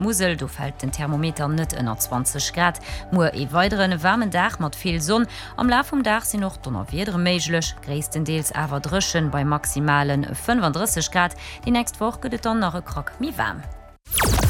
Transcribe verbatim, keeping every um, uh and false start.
Musel, du fällt den Thermometer net ënner zwanzig Grad. Mo e weiteren warmen Dach mat viel Sonn. Am Lauf vom Dach sind noch donner wieder meiglech, gréisstendeels awer drschen bei maximalen fünfunddreißig Grad. Die nächste Woche gëtt dann nach e Krock mi warm.